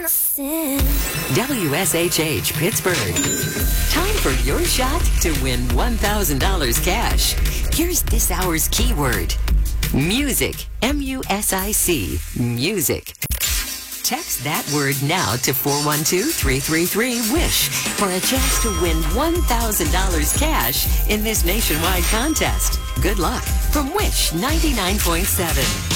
WSHH Pittsburgh. Time for your shot to win $1,000 cash. Here's this hour's keyword. Music. M-U-S-I-C. Music. Text that word now to 412-333-WISH for a chance to win $1,000 cash in this nationwide contest. Good luck from Wish 99.7.